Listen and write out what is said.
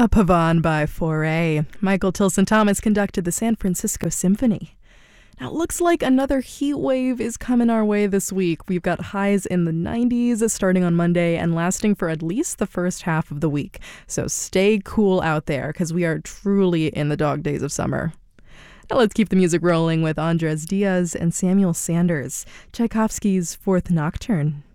A Pavane by Foray. Michael Tilson Thomas conducted the San Francisco Symphony. Now, it looks like another heat wave is coming our way this week. We've got highs in the 90s starting on Monday and lasting for at least the first half of the week. So stay cool out there because we are truly in the dog days of summer. Now let's keep the music rolling with Andres Diaz and Samuel Sanders, Tchaikovsky's Fourth Nocturne.